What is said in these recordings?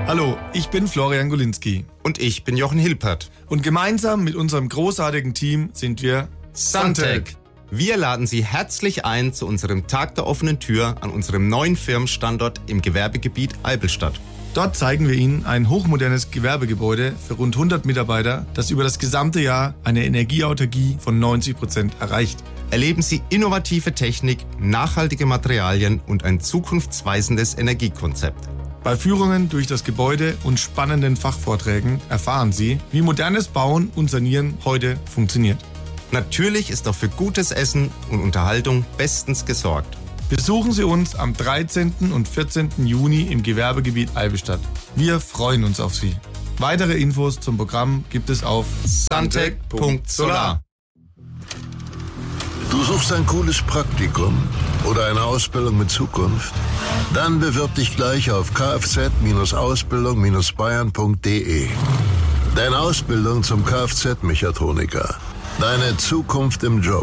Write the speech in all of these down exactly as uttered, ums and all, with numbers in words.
Hallo, ich bin Florian Golinski. Und ich bin Jochen Hilpert. Und gemeinsam mit unserem großartigen Team sind wir Suntec. Wir laden Sie herzlich ein zu unserem Tag der offenen Tür an unserem neuen Firmenstandort im Gewerbegebiet Eibelstadt. Dort zeigen wir Ihnen ein hochmodernes Gewerbegebäude für rund hundert Mitarbeiter, das über das gesamte Jahr eine Energieautarkie von neunzig Prozent erreicht. Erleben Sie innovative Technik, nachhaltige Materialien und ein zukunftsweisendes Energiekonzept. Bei Führungen durch das Gebäude und spannenden Fachvorträgen erfahren Sie, wie modernes Bauen und Sanieren heute funktioniert. Natürlich ist auch für gutes Essen und Unterhaltung bestens gesorgt. Besuchen Sie uns am dreizehnten und vierzehnten Juni im Gewerbegebiet Eibelstadt. Wir freuen uns auf Sie. Weitere Infos zum Programm gibt es auf suntec punkt solar. Du suchst ein cooles Praktikum oder eine Ausbildung mit Zukunft? Dann bewirb dich gleich auf kfz Ausbildung bayern punkt de. Deine Ausbildung zum Kfz-Mechatroniker. Deine Zukunft im Job.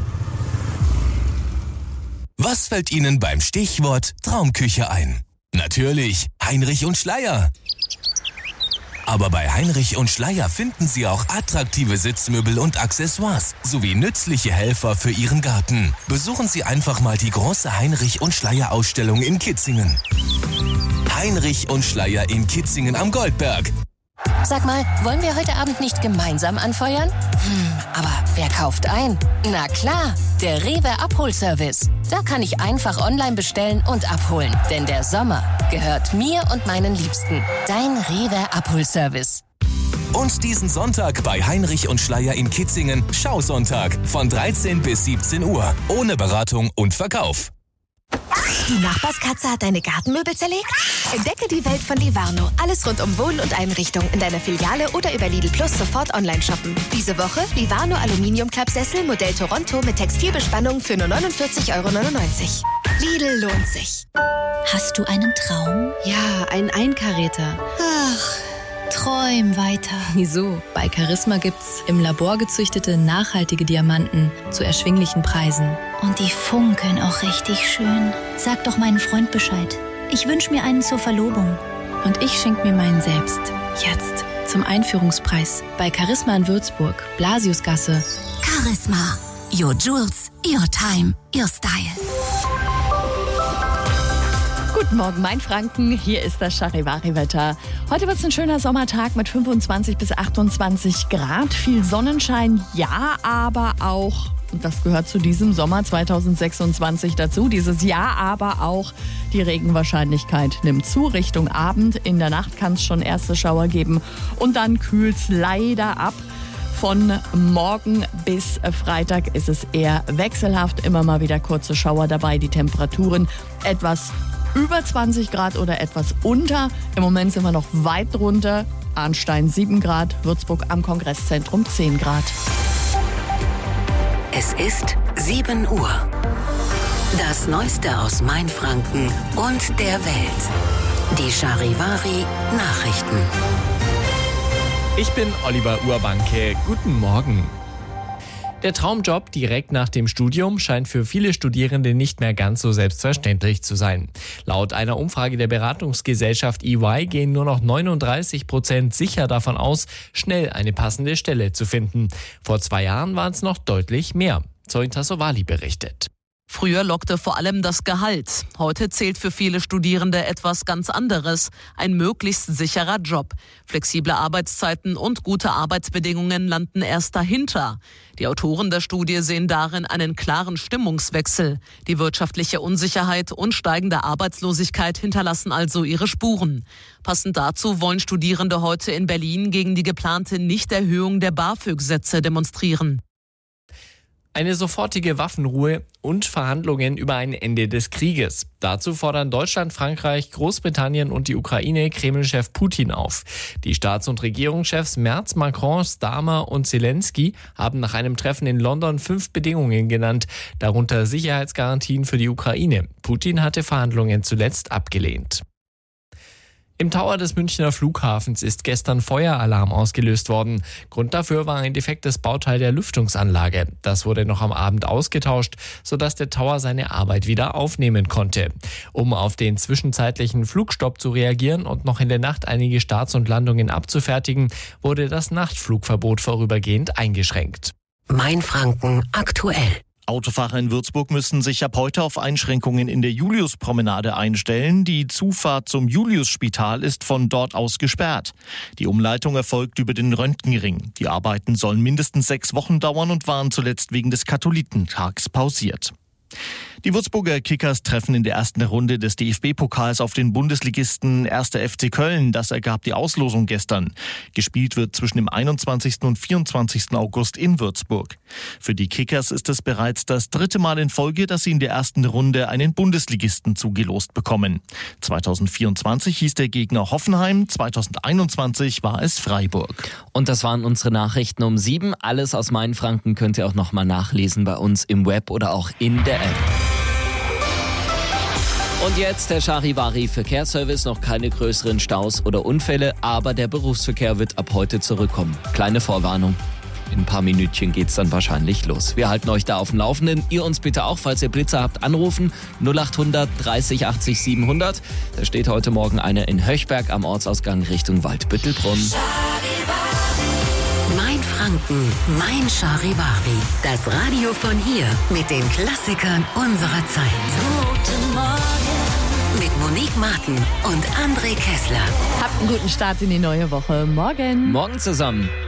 Was fällt Ihnen beim Stichwort Traumküche ein? Natürlich Heinrich und Schleyer. Aber bei Heinrich und Schleyer finden Sie auch attraktive Sitzmöbel und Accessoires sowie nützliche Helfer für Ihren Garten. Besuchen Sie einfach mal die große Heinrich und Schleyer Ausstellung in Kitzingen. Heinrich und Schleyer in Kitzingen am Goldberg. Sag mal, wollen wir heute Abend nicht gemeinsam anfeuern? Hm, aber wer kauft ein? Na klar, der Rewe Abholservice. Da kann ich einfach online bestellen und abholen. Denn der Sommer gehört mir und meinen Liebsten. Dein Rewe Abholservice. Und diesen Sonntag bei Heinrich und Schleyer in Kitzingen Schausonntag von dreizehn bis siebzehn Uhr. Ohne Beratung und Verkauf. Die Nachbarskatze hat deine Gartenmöbel zerlegt? Entdecke die Welt von Livarno. Alles rund um Wohn- und Einrichtung in deiner Filiale oder über Lidl Plus sofort online shoppen. Diese Woche Livarno Aluminiumklappsessel Modell Toronto mit Textilbespannung für nur neunundvierzig Euro neunundneunzig. Lidl lohnt sich. Hast du einen Traum? Ja, einen Einkaräter. Ach, träum weiter. Wieso? Bei Charisma gibt's im Labor gezüchtete, nachhaltige Diamanten zu erschwinglichen Preisen. Und die funkeln auch richtig schön. Sag doch meinen Freund Bescheid. Ich wünsche mir einen zur Verlobung. Und ich schenk mir meinen selbst. Jetzt. Zum Einführungspreis. Bei Charisma in Würzburg. Blasiusgasse. Charisma. Your Jewels, your time, your style. Guten Morgen, Mainfranken. Hier ist das Charivari-Wetter. Heute wird es ein schöner Sommertag mit fünfundzwanzig bis achtundzwanzig Grad. Viel Sonnenschein, ja, aber auch, und das gehört zu diesem Sommer zweitausendsechsundzwanzig dazu, dieses Jahr aber auch die Regenwahrscheinlichkeit nimmt zu Richtung Abend. In der Nacht kann es schon erste Schauer geben und dann kühlt es leider ab. Von morgen bis Freitag ist es eher wechselhaft, immer mal wieder kurze Schauer dabei. Die Temperaturen etwas über zwanzig Grad oder etwas unter. Im Moment sind wir noch weit drunter. Arnstein sieben Grad, Würzburg am Kongresszentrum zehn Grad. Es ist sieben Uhr. Das Neueste aus Mainfranken und der Welt. Die Charivari Nachrichten. Ich bin Oliver Urbanke. Guten Morgen. Der Traumjob direkt nach dem Studium scheint für viele Studierende nicht mehr ganz so selbstverständlich zu sein. Laut einer Umfrage der Beratungsgesellschaft E Y gehen nur noch neununddreißig Prozent sicher davon aus, schnell eine passende Stelle zu finden. Vor zwei Jahren waren es noch deutlich mehr. Zoe Tassovali berichtet. Früher lockte vor allem das Gehalt. Heute zählt für viele Studierende etwas ganz anderes. Ein möglichst sicherer Job. Flexible Arbeitszeiten und gute Arbeitsbedingungen landen erst dahinter. Die Autoren der Studie sehen darin einen klaren Stimmungswechsel. Die wirtschaftliche Unsicherheit und steigende Arbeitslosigkeit hinterlassen also ihre Spuren. Passend dazu wollen Studierende heute in Berlin gegen die geplante Nichterhöhung der BAföG-Sätze demonstrieren. Eine sofortige Waffenruhe und Verhandlungen über ein Ende des Krieges. Dazu fordern Deutschland, Frankreich, Großbritannien und die Ukraine Kreml-Chef Putin auf. Die Staats- und Regierungschefs Merz, Macron, Starmer und Zelensky haben nach einem Treffen in London fünf Bedingungen genannt, darunter Sicherheitsgarantien für die Ukraine. Putin hatte Verhandlungen zuletzt abgelehnt. Im Tower des Münchner Flughafens ist gestern Feueralarm ausgelöst worden. Grund dafür war ein defektes Bauteil der Lüftungsanlage. Das wurde noch am Abend ausgetauscht, sodass der Tower seine Arbeit wieder aufnehmen konnte. Um auf den zwischenzeitlichen Flugstopp zu reagieren und noch in der Nacht einige Starts und Landungen abzufertigen, wurde das Nachtflugverbot vorübergehend eingeschränkt. Mainfranken aktuell. Autofahrer in Würzburg müssen sich ab heute auf Einschränkungen in der Juliuspromenade einstellen. Die Zufahrt zum Juliusspital ist von dort aus gesperrt. Die Umleitung erfolgt über den Röntgenring. Die Arbeiten sollen mindestens sechs Wochen dauern und waren zuletzt wegen des Katholikentags pausiert. Die Würzburger Kickers treffen in der ersten Runde des D F B-Pokals auf den Bundesligisten erster F C Köln. Das ergab die Auslosung gestern. Gespielt wird zwischen dem einundzwanzigsten und vierundzwanzigsten August in Würzburg. Für die Kickers ist es bereits das dritte Mal in Folge, dass sie in der ersten Runde einen Bundesligisten zugelost bekommen. zweitausendvierundzwanzig hieß der Gegner Hoffenheim, zweitausendeinundzwanzig war es Freiburg. Und das waren unsere Nachrichten um sieben. Alles aus Mainfranken könnt ihr auch nochmal nachlesen bei uns im Web oder auch in der App. Und jetzt der Charivari Verkehrsservice. Noch keine größeren Staus oder Unfälle, aber der Berufsverkehr wird ab heute zurückkommen. Kleine Vorwarnung. In ein paar Minütchen geht's dann wahrscheinlich los. Wir halten euch da auf dem Laufenden. Ihr uns bitte auch, falls ihr Blitzer habt, anrufen. null acht hundert dreißig achtzig siebenhundert. Da steht heute Morgen einer in Höchberg am Ortsausgang Richtung Waldbüttelbrunn. Mainfranken, mein Charivari. Das Radio von hier mit den Klassikern unserer Zeit. Guten Morgen. Mit Monique Martin und André Kessler. Habt einen guten Start in die neue Woche. Morgen. Morgen zusammen.